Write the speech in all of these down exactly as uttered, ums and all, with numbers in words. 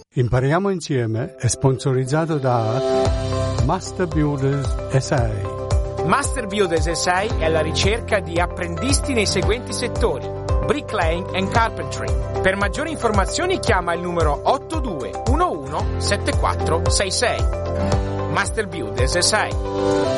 Impariamo insieme è sponsorizzato da Master Builders S A. Master Builders S A è alla ricerca di apprendisti nei seguenti settori: bricklaying and carpentry. Per maggiori informazioni chiama il numero otto due uno uno sette quattro sei sei. Master Builders S A.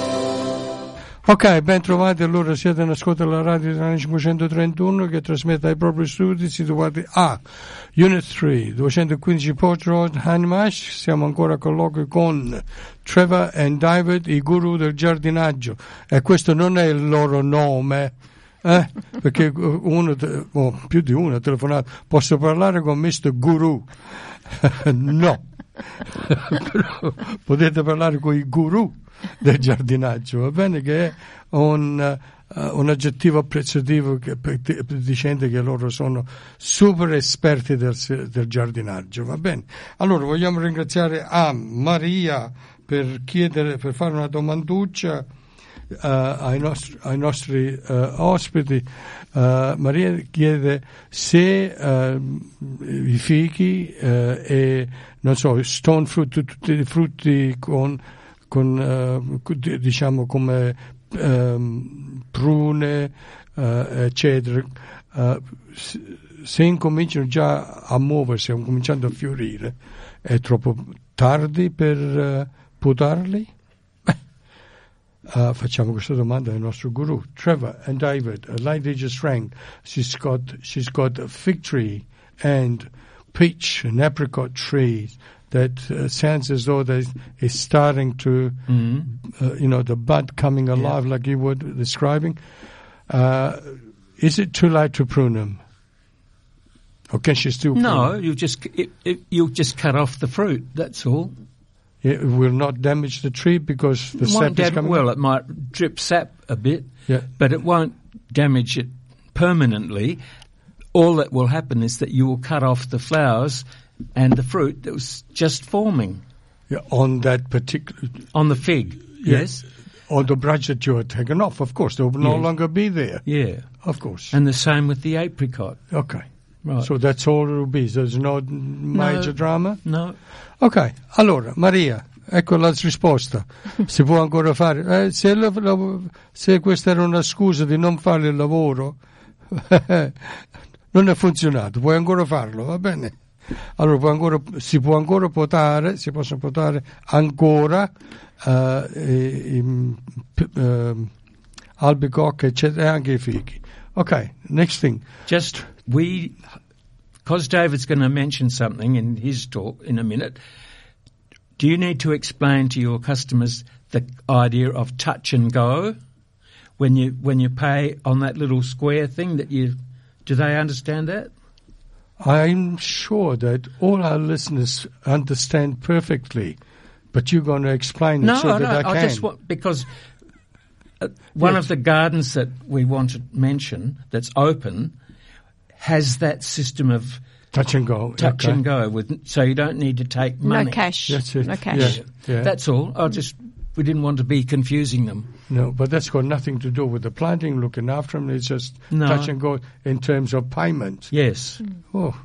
Ok, ben trovati, allora siete in ascolto della radio cinquecentotrentuno che trasmette ai propri studi situati a Unit tre, duecentoquindici Port Road, Hanimash. Siamo ancora a colloquio con Trevor e David, i guru del giardinaggio, e questo non è il loro nome, eh? Perché uno, oh, più di uno ha telefonato, posso parlare con mister Guru? No. Però potete parlare con i guru del giardinaggio, va bene, che è un, uh, un aggettivo apprezzativo che, dicendo che loro sono super esperti del, del giardinaggio, va bene. Allora vogliamo ringraziare a Maria per chiedere, per fare una domanduccia uh, ai nostri, ai nostri uh, ospiti. Uh, Maria chiede se uh, i fichi uh, e non so, stone fruit, tutti i frutti con con uh, diciamo come um, prune uh, eccetera, uh, se incominciano già a muoversi, cominciando a fiorire, è troppo tardi per uh, potarli? Beh, uh, facciamo questa domanda al nostro guru Trevor and David. A lady just rang. She's got she's got a fig tree and peach and apricot trees that uh, sounds as though they is starting to, mm-hmm. uh, you know, the bud coming alive, yeah, like you were describing. Uh, is it too late to prune them? Or can she still prune No, them? you just it, it, you'll just cut off the fruit. That's all. It will not damage the tree because the it sap won't is dam- coming. Well, it might drip sap a bit, yeah, but it won't damage it permanently. All that will happen is that you will cut off the flowers and the fruit that was just forming. Yeah, on that particular... On the fig, yeah, yes. Or the branch that you are taken off, of course. They will no yes. longer be there. Yeah. Of course. And the same with the apricot. Okay. Right. So that's all it will be. There's no major no, drama? No. Ok, allora, Maria, ecco la risposta. Si può ancora fare. Eh, se, la, la, se questa era una scusa di non fare il lavoro, non è funzionato. Puoi ancora farlo, va bene? Allora può ancora, si può ancora potare, si possono potare ancora uh, i, i, uh, albicocche, eccetera, e anche i fichi. Ok, next thing. Just we, because David's going to mention something in his talk in a minute. Do you need to explain to your customers the idea of touch and go when you when you pay on that little square thing that you? Do they understand that? I'm sure that all our listeners understand perfectly, but you're going to explain it no, so that no, I can. I just want, because uh, one yes. of the gardens that we want to mention that's open has that system of touch and go. Touch okay. and go, with so you don't need to take money. No cash. That's it. No cash. Yeah. Yeah. That's all. I just we didn't want to be confusing them. No, but that's got nothing to do with the planting, looking after them. It's just no. touch and go in terms of payment. Yes. Mm. Oh.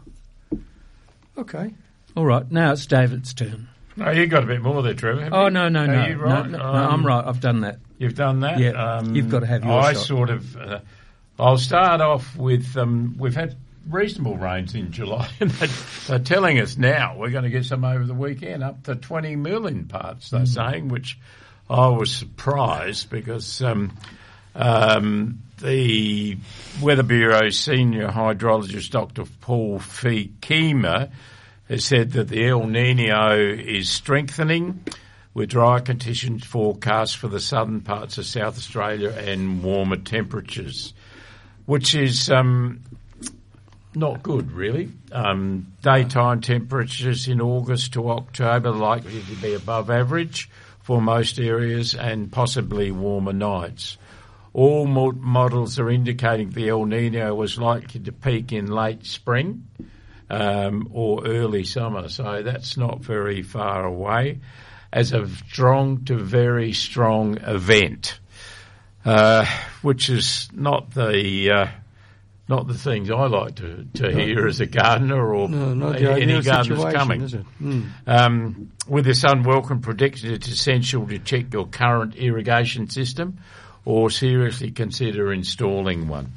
Okay. All right. Now it's David's turn. No, you got a bit more there, Trevor. Oh, no, no, Are no. you right? No, no, um, no, I'm right. I've done that. You've done that? Yeah. Um, You've got to have your I shot. sort of... Uh, I'll start off with... Um, we've had reasonable rains in July, and they're telling us now we're going to get some over the weekend, up to twenty mil in parts, they're mm. saying, which I was surprised because um, um, the Weather Bureau's senior hydrologist, Doctor Paul Fikema, has said that the El Nino is strengthening with drier conditions forecast for the southern parts of South Australia and warmer temperatures, which is... Um, Not good, really. Um, daytime temperatures in August to October likely to be above average for most areas and possibly warmer nights. All mo- models are indicating the El Nino was likely to peak in late spring um, or early summer, so that's not very far away, as a strong to very strong event, uh, which is not the... Uh, not the things I like to, to hear as a gardener or No, not the any ideal gardener's situation, coming. is it? Mm. Um, with this unwelcome prediction, it's essential to check your current irrigation system or seriously consider installing one.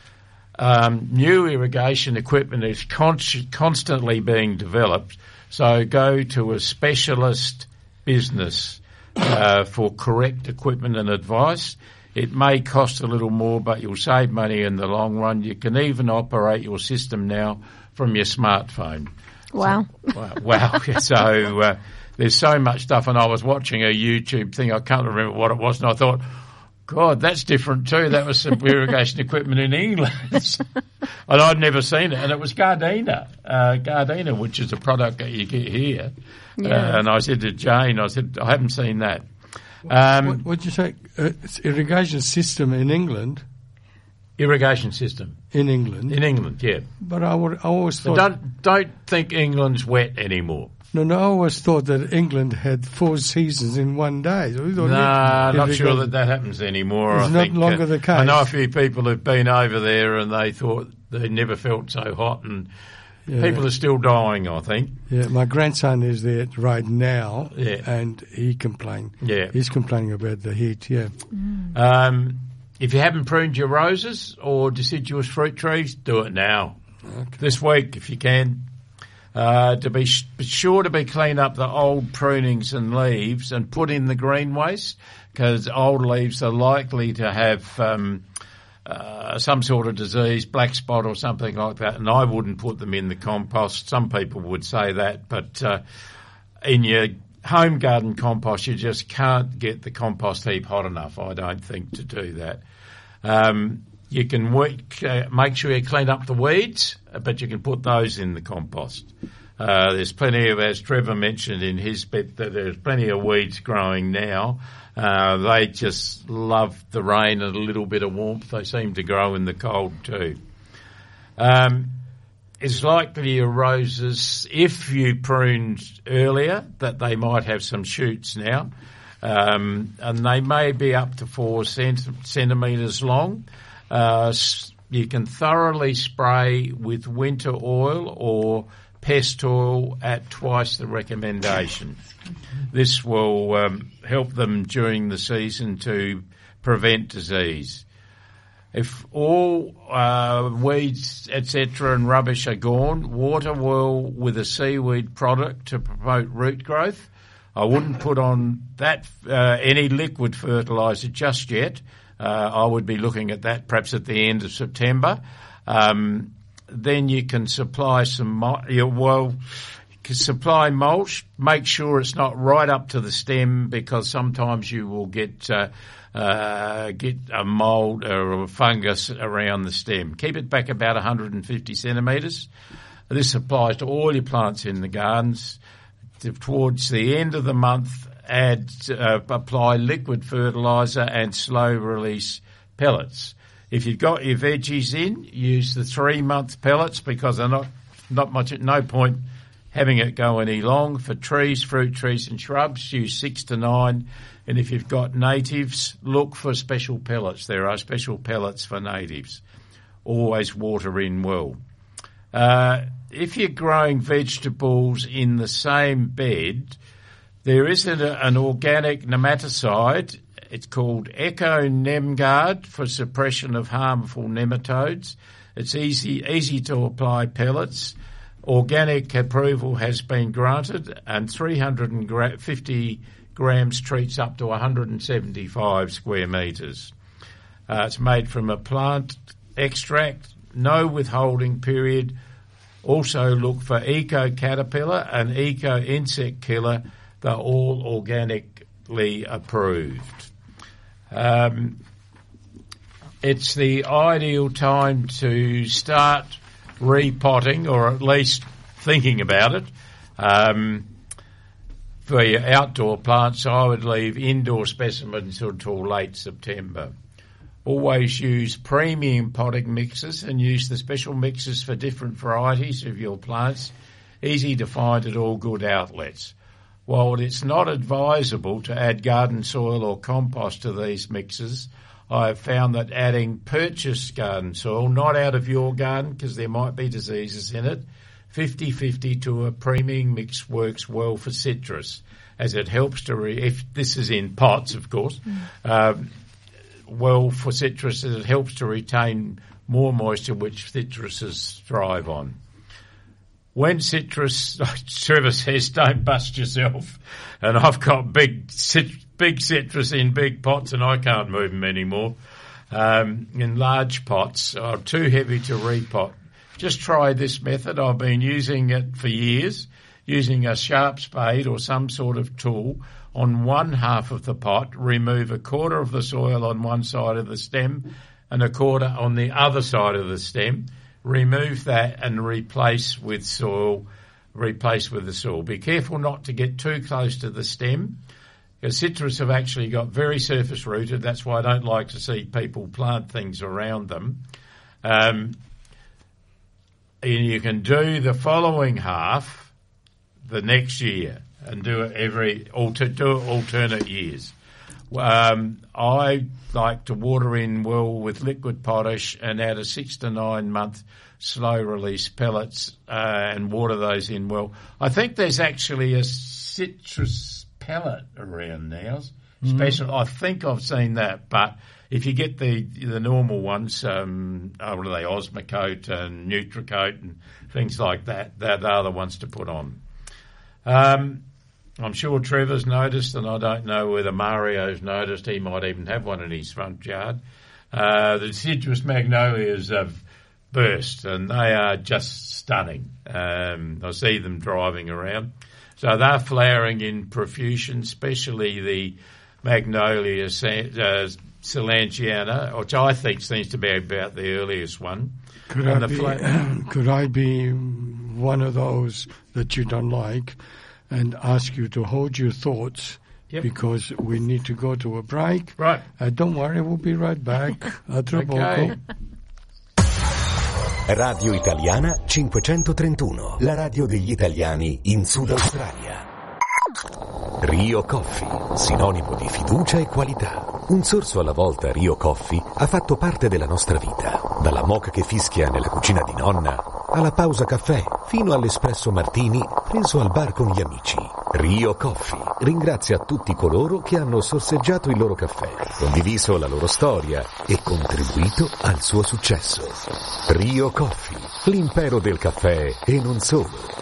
Um, new irrigation equipment is con- constantly being developed, so go to a specialist business uh, for correct equipment and advice. It may cost a little more, but you'll save money in the long run. You can even operate your system now from your smartphone. Wow. So, wow. wow. So uh, there's so much stuff, and I was watching a YouTube thing. I can't remember what it was, and I thought, God, that's different too. That was some irrigation equipment in England. And I'd never seen it. And it was Gardena, uh, Gardena, which is a product that you get here. Yeah. Uh, and I said to Jane, I said, I haven't seen that. Um, what would you say? Uh, it's irrigation system in England? Irrigation system. In England? In England, yeah. But I, would, I always So thought... don't, don't think England's wet anymore. No, no, I always thought that England had four seasons in one day. So we No, thought nah, not sure irrigation- that that happens anymore. It's I not think, longer uh, the case. I know a few people who've been over there and they thought they never felt so hot, and Yeah. people are still dying, I think. Yeah, my grandson is there right now, Yeah. and he complained. Yeah. He's complaining about the heat, yeah. Um, if you haven't pruned your roses or deciduous fruit trees, do it now. Okay. This week, if you can. Uh, to be, sh- be sure to be clean up the old prunings and leaves and put in the green waste, because old leaves are likely to have um, uh, some sort of disease, black spot or something like that, and I wouldn't put them in the compost. Some people would say that, but uh, in your home garden compost, you just can't get the compost heap hot enough, I don't think, to do that. Um, you can work, uh, make sure you clean up the weeds, but you can put those in the compost. Uh, there's plenty of, as Trevor mentioned in his bit, that there's plenty of weeds growing now. Uh, they just love the rain and a little bit of warmth. They seem to grow in the cold too. Um, it's likely your roses, if you pruned earlier, that they might have some shoots now. Um, and they may be up to four cent- centimetres long. Uh, you can thoroughly spray with winter oil or pest oil at twice the recommendation. This will um, help them during the season to prevent disease. If all uh, weeds, et cetera, and rubbish are gone, water well with a seaweed product to promote root growth. I wouldn't put on that uh, any liquid fertiliser just yet. Uh, I would be looking at that perhaps at the end of September. Um, then you can supply some mul- you, well, you can supply mulch. Make sure it's not right up to the stem, because sometimes you will get uh, uh, get a mould or a fungus around the stem. Keep it back about one hundred fifty centimetres. This applies to all your plants in the gardens. Towards the end of the month, add uh, apply liquid fertiliser and slow release pellets. If you've got your veggies in, use the three month pellets, because they're not not much. At no point having it go any long. For trees, fruit trees and shrubs, use six to nine. And if you've got natives, look for special pellets. There are special pellets for natives. Always water in well. Uh, if you're growing vegetables in the same bed, there is an, an organic nematicide. It's called Eco Nemguard for suppression of harmful nematodes. It's easy easy to apply pellets. Organic approval has been granted, and three hundred fifty grams treats up to one hundred seventy-five square metres. Uh, it's made from a plant extract, no withholding period. Also look for Eco Caterpillar and Eco Insect Killer. They're all organically approved. Um, it's the ideal time to start repotting, or at least thinking about it. Um, for your outdoor plants, I would leave indoor specimens until late September. Always use premium potting mixes and use the special mixes for different varieties of your plants. Easy to find at all good outlets. While it's not advisable to add garden soil or compost to these mixes, I have found that adding purchased garden soil, not out of your garden because there might be diseases in it, fifty-fifty to a premium mix works well for citrus, as it helps to, re- if this is in pots, of course, mm. um, well for citrus, as it helps to retain more moisture, which citruses thrive on. When citrus, like Trevor says, don't bust yourself, and I've got big cit- big citrus in big pots and I can't move them anymore, um, in large pots are too heavy to repot. Just try this method. I've been using it for years, using a sharp spade or some sort of tool on one half of the pot, remove a quarter of the soil on one side of the stem and a quarter on the other side of the stem, remove that and replace with soil, replace with the soil. Be careful not to get too close to the stem, because citrus have actually got very surface rooted. That's why I don't like to see people plant things around them. Um, and you can do the following half the next year and do it every, alter, do it alternate years. Um, I like to water in well with liquid potash and add a six to nine month slow release pellets uh, and water those in well. I think there's actually a citrus pellet around now. Mm-hmm. Special, I think I've seen that, but if you get the the normal ones, um, oh, what are they, Osmocote and Nutricote and things like that, they're, they're the ones to put on. Um, I'm sure Trevor's noticed, and I don't know whether Mario's noticed, he might even have one in his front yard. Uh, the citrus magnolias have burst, and they are just stunning. Um, I see them driving around. So they're flowering in profusion, especially the Magnolia uh, Solangiana, which I think seems to be about the earliest one. Could, I be, fla- could I be one of those that you don't like and ask you to hold your thoughts? Yep. Because we need to go to a break. Right. Uh, don't worry, we'll be right back. A tra okay. poco. Radio Italiana cinquecentotrentuno, la radio degli italiani in Sud Australia. Rio Coffee, sinonimo di fiducia e qualità. Un sorso alla volta Rio Coffee ha fatto parte della nostra vita, dalla moka che fischia nella cucina di nonna, alla pausa caffè, fino all'espresso martini preso al bar con gli amici. Rio Coffee ringrazia tutti coloro che hanno sorseggiato il loro caffè, condiviso la loro storia e contribuito al suo successo. Rio Coffee, l'impero del caffè e non solo.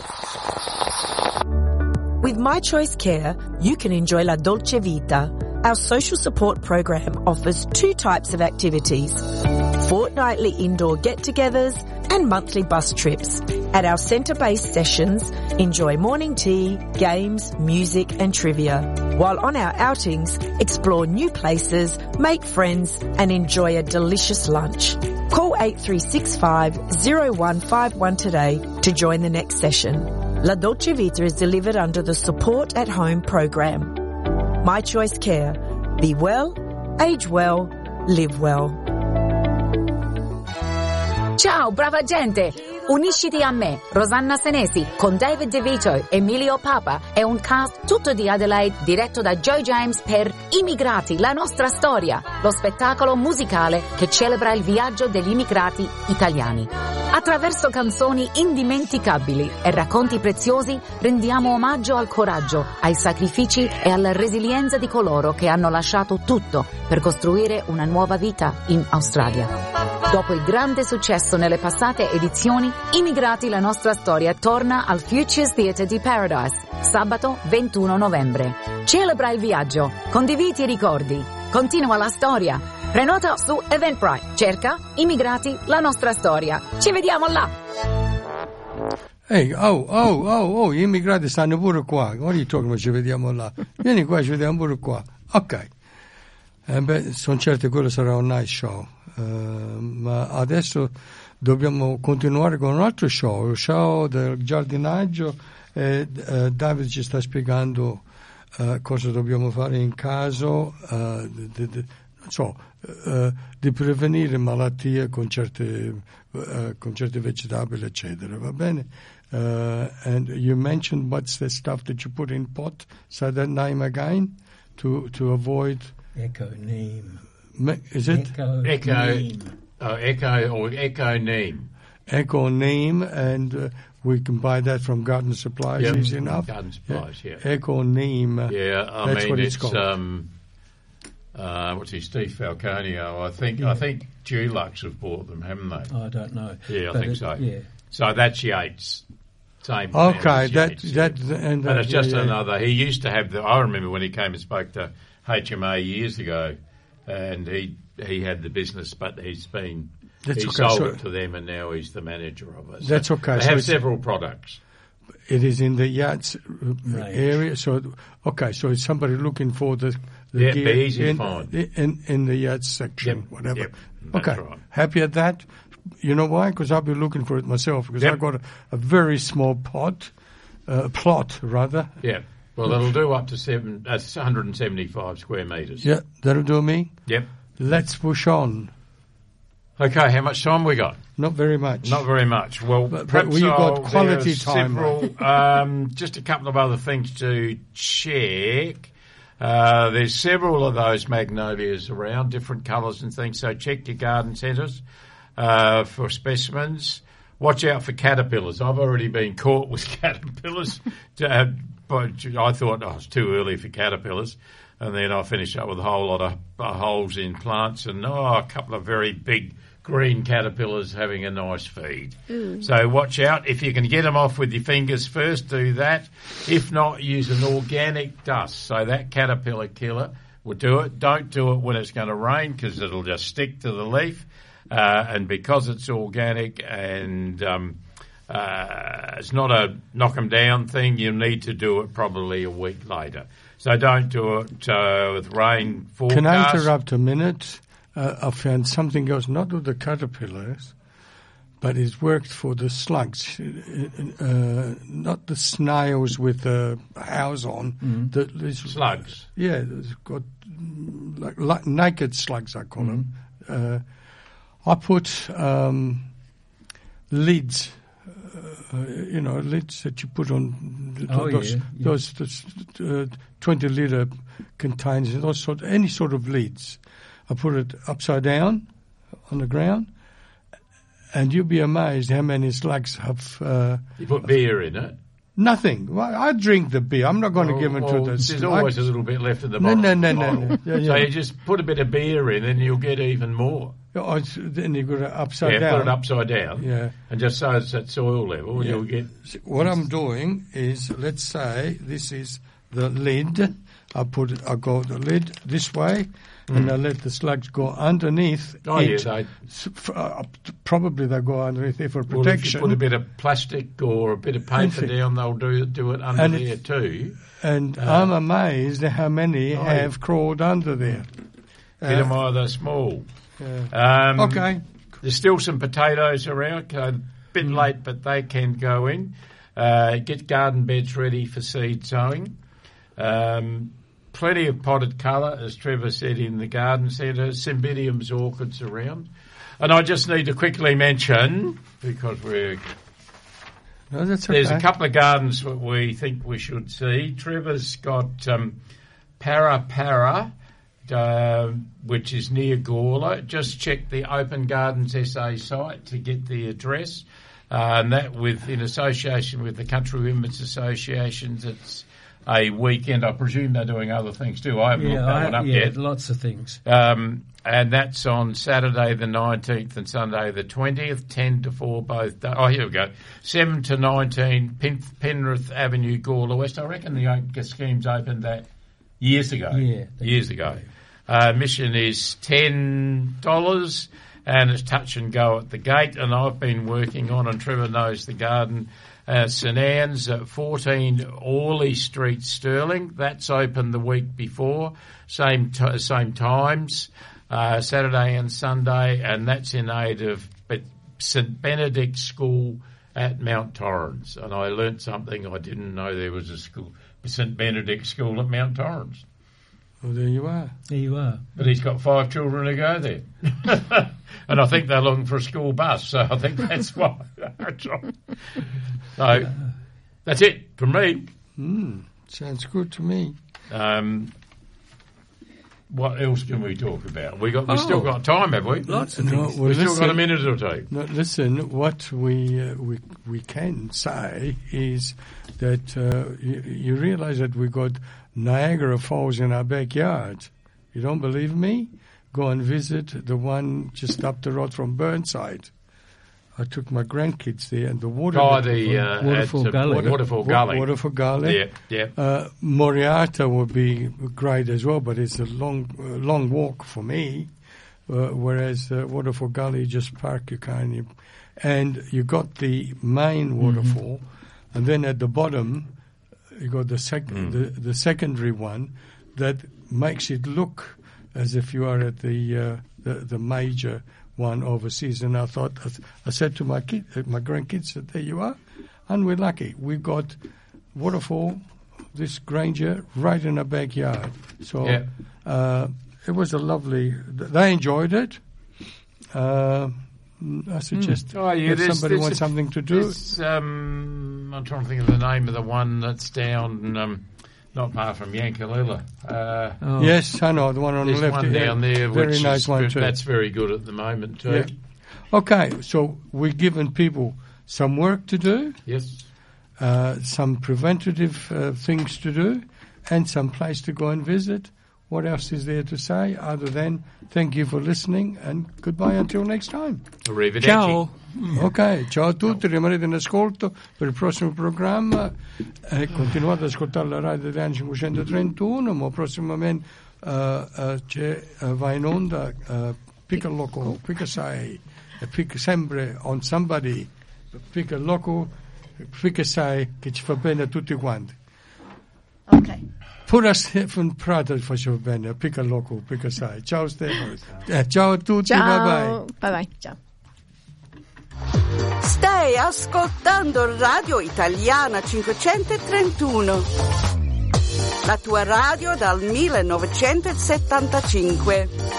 With My Choice Care, you can enjoy La Dolce Vita. Our social support program offers two types of activities: fortnightly indoor get-togethers and monthly bus trips. At our centre-based sessions, enjoy morning tea, games, music and trivia. While on our outings, explore new places, make friends and enjoy a delicious lunch. Call eight three six five, zero one five one today to join the next session. La Dolce Vita is delivered under the Support at Home program. My Choice Care. Be well, age well, live well. Ciao, brava gente! Unisciti a me, Rosanna Senesi, con David DeVito, Emilio Papa e un cast tutto di Adelaide diretto da Joe James per Immigrati, la nostra storia, lo spettacolo musicale che celebra il viaggio degli immigrati italiani. Attraverso canzoni indimenticabili e racconti preziosi rendiamo omaggio al coraggio, ai sacrifici e alla resilienza di coloro che hanno lasciato tutto per costruire una nuova vita in Australia. Dopo il grande successo nelle passate edizioni, Immigrati la nostra storia torna al Futures Theatre di Paradise, sabato ventuno novembre. Celebra il viaggio, condividi i ricordi, continua la storia. Prenota su Eventbrite, cerca Immigrati la nostra storia. Ci vediamo là! Ehi, oh, oh, oh, oh, gli immigrati stanno pure qua. What are you talking about? Ci vediamo là. Vieni qua, ci vediamo pure qua. Ok. Eh beh, sono certo che quello sarà un nice show. Uh, ma adesso dobbiamo continuare con un altro show, il show del giardinaggio, e uh, David ci sta spiegando uh, cosa dobbiamo fare in caso uh, di, di, non so, uh, di prevenire malattie con certe, uh, con certe vegetabili, eccetera, va bene? Uh, and you mentioned what's the stuff that you put in pot, say that name again, to, to avoid... Eco neem. Me- Is it Echo. Echo, Neem. uh, Echo or Echo Neem. Echo Neem? And uh, we can buy that from Garden Supplies, Yep. easy enough. Garden Supplies, yeah. Echo Neem. uh, Yeah, I That's mean what it's it's, called. um, uh, what's his Steve Falconio? I think I think Dulux have bought them, haven't they? I don't know. Yeah, I But think it- so. Yeah. So that's Yates. Same. Okay, family that as Yates, that yeah. and, uh, And it's just yeah, yeah. another. He used to have the. I remember when he came and spoke to H M A years ago, and he he had the business, but he's been That's he okay, sold so- it to them, and now he's the manager of it. So That's okay, They so have it's- several products. It is in the yachts uh, Right. area. So okay, so it's somebody looking for the, the Yeah, gear be easy to in, find. in in the yachts section, Yep, whatever. yep, that's okay, right. happy at that. You know why? Because I'll be looking for it myself. Because Yep. I've got a, a very small pot, uh, plot rather. Yeah. Well, it'll do up to seven. That's one hundred seventy-five square metres. Yeah, that'll do me. Yep. Let's push on. Okay, how much time we got? Not very much. Not very much. Well, But- but perhaps you've got I'll- quality there's time, Several, um, just a couple of other things to check. Uh, there's several of those magnolias around, different colours and things. So check your garden centres uh, for specimens. Watch out for caterpillars. I've already been caught with caterpillars. uh, but I thought oh, it was too early for caterpillars. And then I finished up with a whole lot of uh, holes in plants and oh, a couple of very big green caterpillars having a nice feed. So watch out. If you can get them off with your fingers first, do that. If not, use an organic dust. So that caterpillar killer will do it. Don't do it when it's going to rain because it'll just stick to the leaf. Uh, and because it's organic and um, uh, it's not a knock 'em down thing, you need to do it probably a week later. So don't do it uh, with rain forecast. Can I interrupt a minute? Uh, I found something else, not with the caterpillars, but it's worked for the slugs, uh, not the snails with the house on. Mm. The, this- Slugs. Yeah, it's got mm, like, like naked slugs, I call them. Uh, I put um, lids, uh, you know, lids that you put on Oh, those, yeah, yeah. those, those uh, twenty litre containers, those sort, any sort of lids. I put it upside down on the ground, and you'll be amazed how many slugs have uh, You put beer in it. nothing. Well, I drink the beer. I'm not going to give it Well, to the there's slugs. always a little bit left at the No, bottom. no, no, of the no, bottle. no. Yeah, So yeah. you just put a bit of beer in and you'll get even more. Oh, it's- then you got it upside yeah, down. put it upside down. Yeah. And just so it's at soil level, Yeah. you'll get... What I'm doing is, let's say this is the lid. I put it, I go the lid this way, and I let the slugs go underneath Oh, it. yeah, they- S- f- uh, probably they go underneath there for Well, if you protection. put a bit of plastic or a bit of paper Anything. down, they'll do do it under And there it's- too. and I'm amazed at how many Oh, have yeah. crawled under there. Get them either small. Yeah. Um, Okay. There's still some potatoes around. A bit Mm. late, but they can go in. Uh, get garden beds ready for seed sowing. Um, plenty of potted colour, as Trevor said, in the garden centre. Cymbidiums orchids around. And I just need to quickly mention, because we're No, that's okay. there's a couple of gardens that we think we should see. Trevor's got um, Para Para, uh, which is near Gawler. Just check the Open Gardens S A site to get the address. Uh, and that with in association with the Country Women's Associations, it's a weekend. I presume they're doing other things too. I haven't Yeah, looked that I- one up yeah, yet. lots of things. Um, and that's on Saturday the nineteenth and Sunday the twentieth, ten to four both days. Oh, here we go. seven to nineteen, Pen- Penrith Avenue, Gawler West. I reckon the o- scheme's opened that years ago. Yeah, they Years ago. Uh, mission is ten dollars and it's touch and go at the gate. And I've been working on, and Trevor knows the garden, uh, St Anne's at fourteen Orley Street, Stirling. That's open the week before. Same t- same times. Uh, Saturday and Sunday, and that's in aid of St Benedict School at Mount Torrens. And I learnt something I didn't know there was a school, St Benedict School at Mount Torrens. Well, there you are. There you are. But he's got five children to go there. And I think they're looking for a school bus, so I think that's why. So that's it from me. Mm, sounds good to me. Um, what else can we talk about? We got, we Oh. still got time, have we? Lots of No, things. well, We've still got a listen- minute or two. No, listen, what we, uh, we we can say is that uh, you, you realize that we got Niagara Falls in our backyard. You don't believe me? Go and visit the one just up the road from Burnside. I took my grandkids there, and the water. Oh, the uh, Waterfall at, uh, Gully. Water- Waterfall Wa- Gully. Waterfall Gully. Yeah, yeah. Uh, Moriata would be great as well, but it's a long, uh, long walk for me. Uh, whereas uh, Waterfall Gully, just park your car and you, and you got the main waterfall, and then at the bottom you got the sec- Mm. the, the secondary one that makes it look as if you are at the uh, the, the major one overseas. And I thought, I, th- I said to my kid, uh, my grandkids, that there you are, and we're lucky. We've got waterfall, this Granger, right in our backyard. So Yeah. uh, it was a lovely. They enjoyed it. Uh, I suggest Oh, yeah, if there's- somebody there's wants a- something to do. there's, Um, I'm trying to think of the name of the one that's down, um, not far from Yankalilla. Uh, Oh. Yes, I know the one on the there's left. one yeah, down there, very which nice is, one too. that's very good at the moment too. Yeah. Okay, so we're giving people some work to do, Yes. uh, some preventative uh, things to do, and some place to go and visit. What else is there to say other than thank you for listening and goodbye until next time? Arrivederci. Ciao. Ok, ciao a tutti, rimanete in ascolto per il prossimo programma e continuate ad ascoltare la radio degli anni cinquecentotrentuno, ma prossimamente uh, uh, c'è, uh, va in onda uh, Pick a Loco, Pick a Sai, e pick sempre on somebody, Pick a Loco, Pick a Sai, che ci fa bene a tutti quanti. Ok. Pure a Stefano Prato faceva bene, Pick a Loco, Pick a Sai. Ciao Stefano. Eh, ciao a tutti, bye bye. Ciao. Bye bye. Ciao. Stai ascoltando Radio Italiana cinquecentotrentuno, la tua radio dal millenovecentosettantacinque.